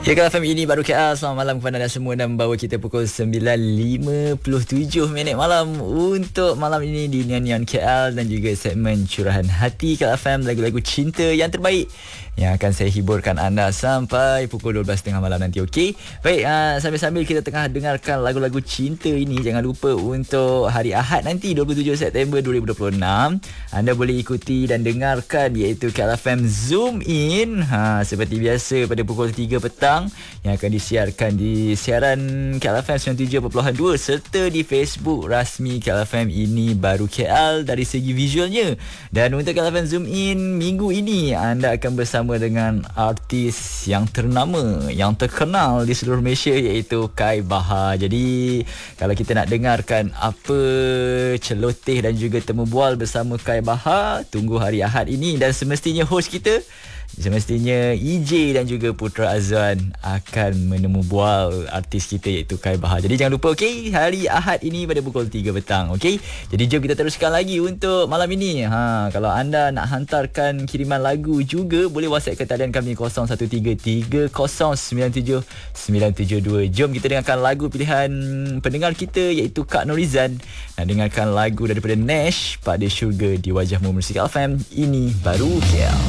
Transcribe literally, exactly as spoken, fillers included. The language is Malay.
K K F M ini baru K L. Selamat malam kepada anda semua dan membawa kita pukul sembilan lima puluh tujuh minit malam untuk malam ini di Nyanyian K L dan juga segmen Curahan Hati K L F M, lagu-lagu cinta yang terbaik yang akan saya hiburkan anda sampai pukul dua belas tiga puluh malam nanti. Okey. Baik, uh, sambil-sambil kita tengah dengarkan lagu-lagu cinta ini, jangan lupa untuk hari Ahad nanti dua puluh tujuh September dua ribu dua puluh enam anda boleh ikuti dan dengarkan iaitu K L F M Zoom In. Ha, seperti biasa pada pukul tiga petang yang akan disiarkan di siaran K L F M sembilan puluh tujuh perpuluhan dua serta di Facebook rasmi K L F M ini baru K L dari segi visualnya. Dan untuk K L F M Zoom In minggu ini, anda akan bersama dengan artis yang ternama, yang terkenal di seluruh Malaysia iaitu Kai Bahar. Jadi kalau kita nak dengarkan apa celoteh dan juga temu bual bersama Kai Bahar, tunggu hari Ahad ini. Dan semestinya host kita, semestinya E J dan juga Putra Azwan akan menemu bual artis kita iaitu Kai Bahar. Jadi jangan lupa, okey, hari Ahad ini pada pukul tiga petang, okey. Jadi jom kita teruskan lagi untuk malam ini. Ha, kalau anda nak hantarkan kiriman lagu juga, boleh WhatsApp ke talian kami kosong satu tiga tiga kosong sembilan tujuh sembilan tujuh dua. Jom kita dengarkan lagu pilihan pendengar kita iaitu Kak Norizan. Nak dengarkan lagu daripada Nash, Pada Syurga di Wajahmu Musik K L F M. Ini baru K L.